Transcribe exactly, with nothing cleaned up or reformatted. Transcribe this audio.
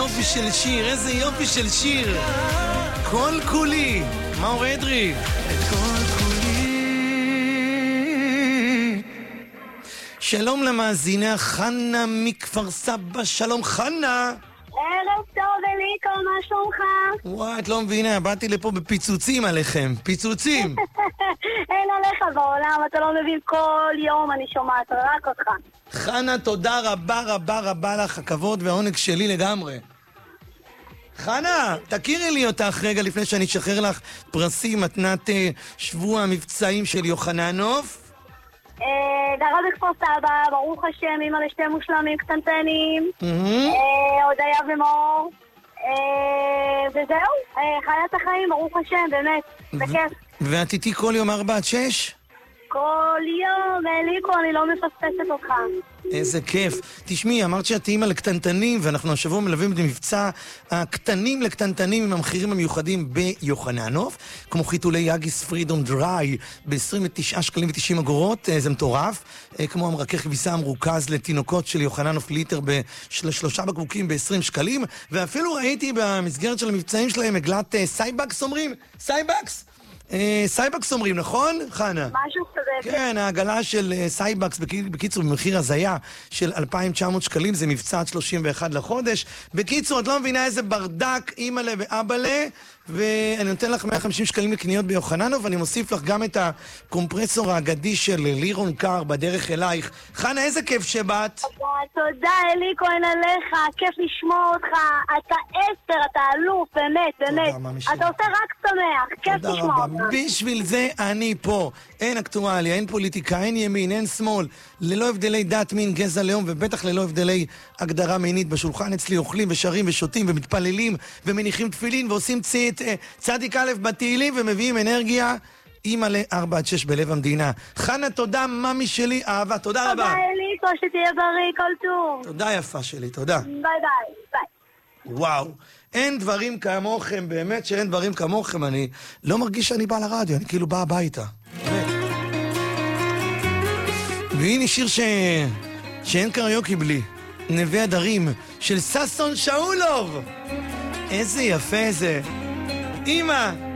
יופי של שיר, איזה יופי של שיר. כל כולי. מאור אדרי. כל כולי. שלום למאזינה, חנה מכפר סבא. שלום חנה. ערב טוב אליקו, מה שלומך? וואי, את לא מבינה, באתי לפה בפיצוצים עליכם. פיצוצים. אין עליך בעולם, אתה לא מבין, כל יום אני שומעת רק אותך. חנה, תודה רבה רבה רבה לך, הכבוד והעונג שלי לגמרי. חנה, תכירי לי אותך רגע לפני שאני אשחרר לך פרסים מתנת שבוע המבצעים של יוחננוף. גרה בכפר סבא, ברוך השם, אמא לשתי מושלמים קטנטנים, הודיה ומאור, וזהו, חיית החיים, ברוך השם, באמת, בכיף. ואת איתי כל יום ארבע עד שש? כל יום, אליקו, אני לא מפספסת אותך. איזה כיף. תשמעי, אמרת שאת אימא לקטנטנים, ואנחנו השבוע מלווים את מבצע הקטנים לקטנטנים עם המחירים המיוחדים ביוחננוף, כמו חיתולי יאגיס פרידום דריי ב-עשרים ותשעה שקלים ותשעים אגורות, זה מטורף, כמו המרקה כביסה המרוכז לתינוקות של יוחננוף ליטר בשלושה בקבוקים ב-עשרים שקלים, ואפילו ראיתי במסגרת של המבצעים שלהם עגלת סייבקס אומרים, סייבקס? סייבקס אומרים, נכון, חנה? משהו כזה. כן, העגלה של סייבקס, בקיצור, במחיר הזיה של אלפיים תשע מאות שקלים, זה מבצע עד שלושים ואחד לחודש. בקיצור, את לא מבינה איזה ברדק, אימא'לה ואבא'לה, ואני נותן לך מאה וחמישים שקלים לקניות ביוחננוף, ואני מוסיף לך גם את הקומפרסור האגדי של לירון קאר בדרך אלייך. חנה, איזה כיף שבאת. תודה, אליקו, אין עליך, כיף לשמוע אותך, אתה עשר, אתה אלוף, באמת, באמת. אתה עושה רק שמח, כיף לשמוע אותך. בשביל זה אני פה. אין אקטואליה, אין פוליטיקה, אין ימין, אין שמאל, ללא הבדלי דת, מין, גזע, לאום, ובטח ללא הבדלי הגדרה מינית. בשולחן אצלי אוכלים ושרים ושותים ומתפללים ומניחים תפילין ועושים צית, צדיק א' בתהילים ומביאים אנרגיה. אימא לארבע עד שש בלב המדינה. חנה, תודה, ממי שלי, אהבה, תודה רבה. תודה אליקו, שתהיה בריא, כל טוב. תודה יפה שלי, תודה. ביי ביי, ביי. וואו, אין דברים כמוכם, באמת שאין דברים כמוכם. אני לא מרגיש שאני בא לרדיו, אני כאילו בא הביתה. והנה שיר ש... שאין קריוקי בלי, נווה הדרים של ששון שאולוב. איזה יפה זה. אמא